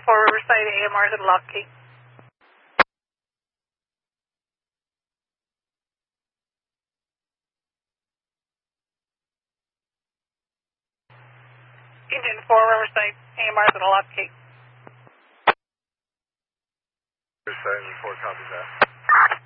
4 Riverside, AMR's at lock key. Engine 4 Riverside, AMR's at lock key. Riverside, 4 copies that.